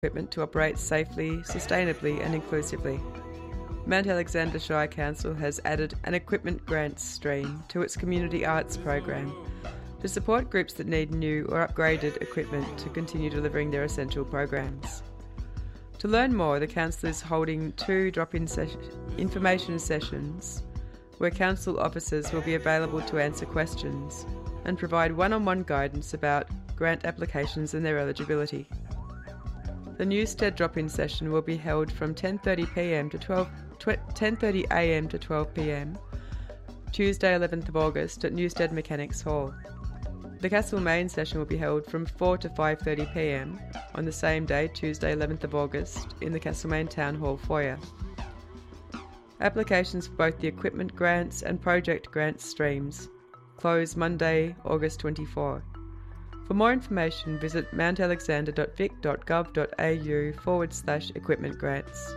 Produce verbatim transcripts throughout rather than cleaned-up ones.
equipment to operate safely, sustainably and inclusively. Mount Alexander Shire Council has added an equipment grants stream to its community arts program to support groups that need new or upgraded equipment to continue delivering their essential programs. To learn more, the Council is holding two drop-in ses- information sessions where Council officers will be available to answer questions and provide one-on-one guidance about grant applications and their eligibility. The Newstead drop-in session will be held from ten thirty p m to twelve, ten thirty a m to twelve p m, Tuesday eleventh of August at Newstead Mechanics Hall. The Castlemaine session will be held from four to five thirty p m on the same day, Tuesday eleventh of August, in the Castlemaine Town Hall foyer. Applications for both the equipment grants and project grants streams close Monday, August twenty-fourth. For more information, visit mountalexander.vic.gov.au forward slash equipment grants.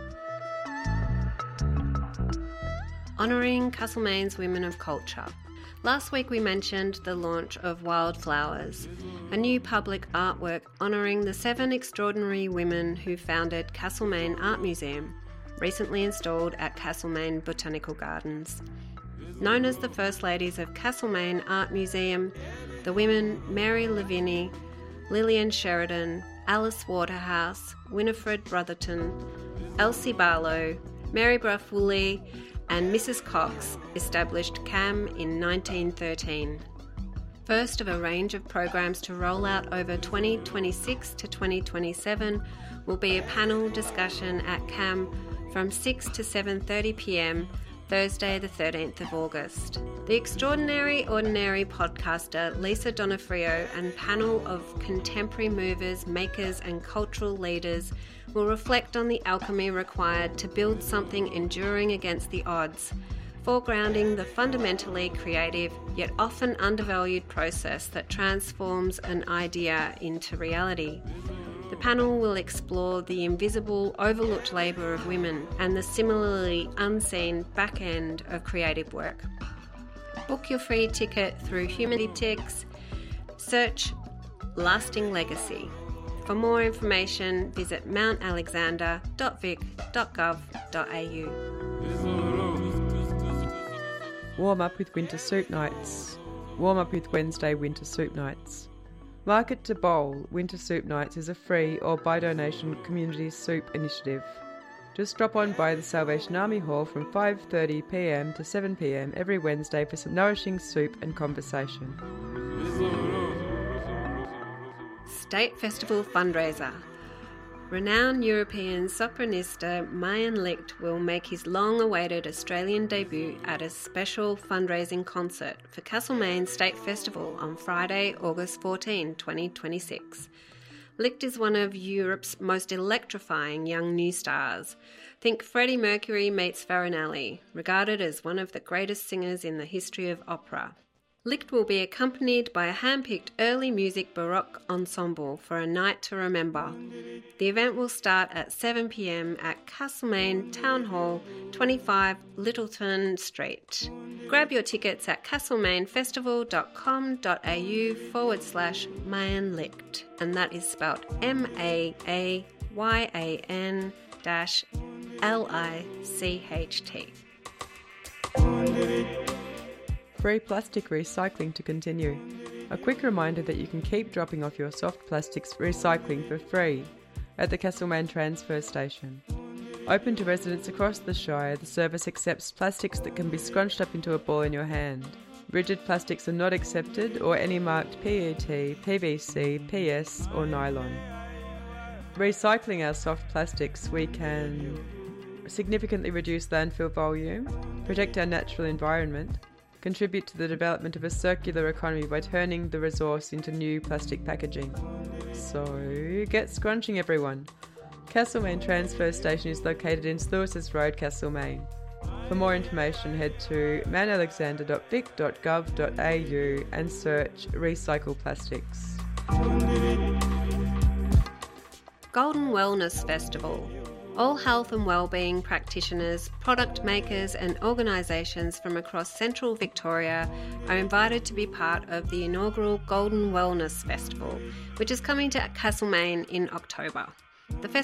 Honouring Castlemaine's Women of Culture. Last week we mentioned the launch of Wildflowers, a new public artwork honouring the seven extraordinary women who founded Castlemaine Art Museum, recently installed at Castlemaine Botanical Gardens. Known as the First Ladies of Castlemaine Art Museum, the women Mary Lavinie, Lillian Sheridan, Alice Waterhouse, Winifred Brotherton, Elsie Barlow, Mary Bruff Woolley and Missus Cox established C A M in nineteen thirteen. First of a range of programs to roll out over twenty twenty-six to twenty twenty-seven will be a panel discussion at C A M from six to seven thirty p m Thursday the thirteenth of August. The Extraordinary Ordinary podcaster Lisa Donofrio and panel of contemporary movers, makers and cultural leaders will reflect on the alchemy required to build something enduring against the odds, foregrounding the fundamentally creative yet often undervalued process that transforms an idea into reality. The panel will explore the invisible, overlooked labour of women and the similarly unseen back end of creative work. Book your free ticket through Humanitix. Search Lasting Legacy. For more information, visit mountalexander dot vic dot gov dot a u. Warm up with winter soup nights. Warm up with Wednesday winter soup nights. Market to Bowl Winter Soup Nights is a free or by donation community soup initiative. Just drop on by the Salvation Army Hall from five thirty p m to seven p m every Wednesday for some nourishing soup and conversation. State Festival fundraiser. Renowned European sopranista Mayan Licht will make his long-awaited Australian debut at a special fundraising concert for Castlemaine State Festival on Friday, August fourteenth, twenty twenty-six. Licht is one of Europe's most electrifying young new stars. Think Freddie Mercury meets Farinelli, regarded as one of the greatest singers in the history of opera. Licht will be accompanied by a hand-picked early music baroque ensemble for a night to remember. The event will start at seven p m at Castlemaine Town Hall, twenty-five Littleton Street. Grab your tickets at castlemanefestival.com.au forward slash Mayan Licht, and that is spelled M A A Y A N dash L I C H T. Free plastic recycling to continue. A quick reminder that you can keep dropping off your soft plastics recycling for free at the Castlemaine Transfer Station. Open to residents across the Shire, the service accepts plastics that can be scrunched up into a ball in your hand. Rigid plastics are not accepted, or any marked P E T, P V C, P S or nylon. Recycling our soft plastics, we can significantly reduce landfill volume, protect our natural environment, contribute to the development of a circular economy by turning the resource into new plastic packaging. So, get scrunching everyone. Castlemaine Transfer Station is located in Lewis's Road, Castlemaine. For more information, head to mountalexander dot vic dot gov dot a u and search Recycle Plastics. Golden Wellness Festival. All health and wellbeing practitioners, product makers and organisations from across central Victoria are invited to be part of the inaugural Golden Wellness Festival, which is coming to Castlemaine in October. The